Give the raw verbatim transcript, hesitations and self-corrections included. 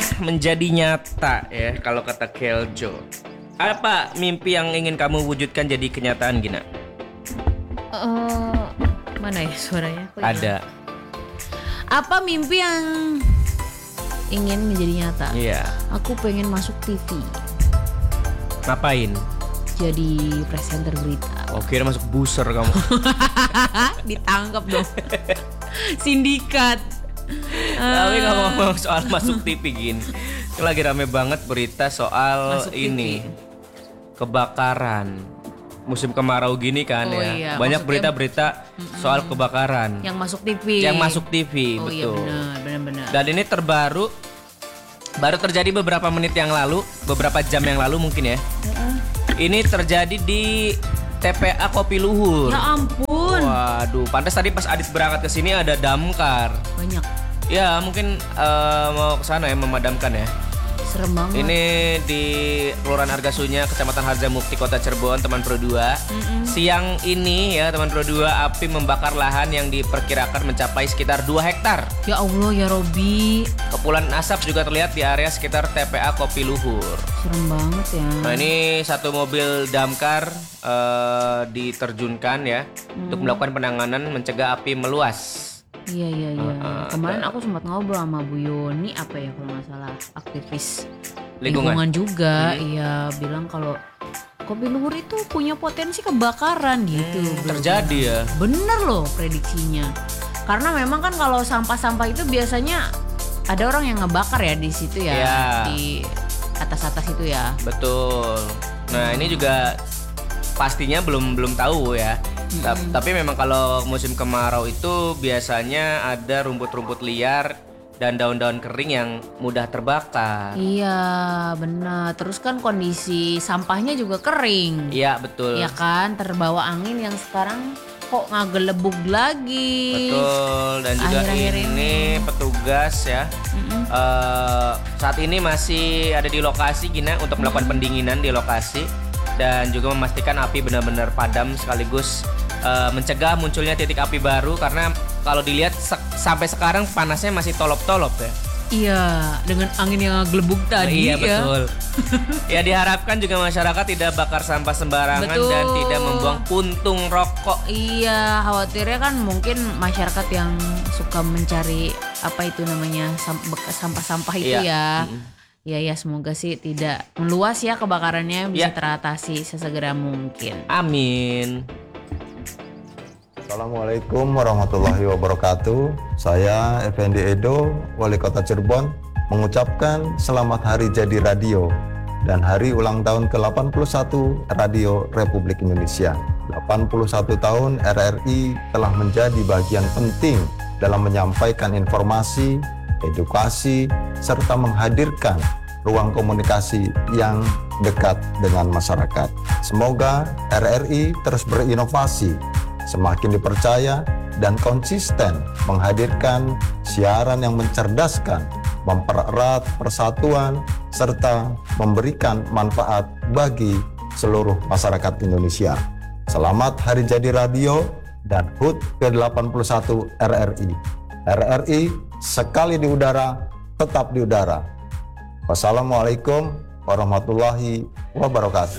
menjadi nyata ya kalau kata Keljo. Apa mimpi yang ingin kamu wujudkan jadi kenyataan, Gina? Uh, mana ya suaranya? Kok Ada. Gimana? Apa mimpi yang ingin menjadi nyata? Iya. Aku pengen masuk T V. Ngapain? Jadi presenter berita. Oh, kira masuk booster kamu. Ditangkap dong. Sindikat. Tapi ngomong-ngomong soal masuk T V gini, lagi rame banget berita soal Masuk ini T V. Kebakaran musim kemarau gini kan. Oh, ya iya. banyak Maksudnya, berita-berita mm-mm. soal kebakaran Yang masuk T V. yang masuk T V. Oh, betul. Iya benar, benar-benar. Dan ini terbaru, baru terjadi beberapa menit yang lalu, beberapa jam yang lalu mungkin ya. Uh-uh. Ini terjadi di T P A Kopi Luhur. Ya ampun. Waduh, pantas tadi pas Adit berangkat ke sini ada damkar. Banyak. Ya mungkin uh, mau ke sana ya memadamkan ya. Serem banget. Ini di Kelurahan Argasunya, Kecamatan Harjamukti, Kota Cirebon, teman Pro dua. Mm-mm. Siang ini ya teman Pro dua, api membakar lahan yang diperkirakan mencapai sekitar dua hektar. Ya Allah ya Robi. Kepulan asap juga terlihat di area sekitar T P A Kopi Luhur. Serem banget ya. Nah ini satu mobil damkar uh, diterjunkan ya Hmm. untuk melakukan penanganan mencegah api meluas. Iya iya iya. Uh, uh, Kemarin uh, aku sempat ngobrol sama Bu Yoni apa ya kalau nggak salah aktivis Lingkungan. lingkungan juga. Hmm. Iya bilang kalau Kopi Luhur itu punya potensi kebakaran gitu. Hmm, beliau terjadi bilang. ya. Bener loh prediksinya. Karena memang kan kalau sampah-sampah itu biasanya ada orang yang ngebakar ya di situ ya, Iya. di atas-atas itu ya. Betul. Nah ini juga pastinya belum belum tahu ya. Ta- Mm-mm. Tapi memang kalau musim kemarau itu biasanya ada rumput-rumput liar dan daun-daun kering yang mudah terbakar. Iya benar. Terus kan kondisi sampahnya juga kering. Iya betul. Ya kan terbawa angin yang sekarang kok ngagelebug lagi. Betul. Dan juga Akhir-akhir ini, ini. petugas ya Mm-mm. eh, saat ini masih ada di lokasi Gina untuk melakukan pendinginan di lokasi dan juga memastikan api benar-benar padam sekaligus eh, mencegah munculnya titik api baru karena kalau dilihat se- sampai sekarang panasnya masih tolop-tolop ya. Iya dengan angin yang ngegelebug tadi Iya ya. betul. Ya diharapkan juga masyarakat tidak bakar sampah sembarangan Betul. dan tidak membuang puntung rokok. Iya khawatirnya kan mungkin masyarakat yang suka mencari apa itu namanya sam- bekas sampah-sampah itu Iya. ya. Mm. Ya ya semoga sih tidak meluas ya kebakarannya bisa Ya. teratasi sesegera mungkin. Amin. Assalamualaikum warahmatullahi wabarakatuh. Saya Effendi Edo, Wali Kota Cirebon, mengucapkan selamat hari jadi radio dan hari ulang tahun ke delapan puluh satu Radio Republik Indonesia. delapan puluh satu tahun R R I telah menjadi bagian penting dalam menyampaikan informasi, edukasi, serta menghadirkan ruang komunikasi yang dekat dengan masyarakat. Semoga R R I terus berinovasi, semakin dipercaya dan konsisten menghadirkan siaran yang mencerdaskan, mempererat persatuan, serta memberikan manfaat bagi seluruh masyarakat Indonesia. Selamat Hari Jadi Radio dan H U T ke delapan puluh satu R R I. R R I sekali di udara, tetap di udara. Wassalamualaikum warahmatullahi wabarakatuh.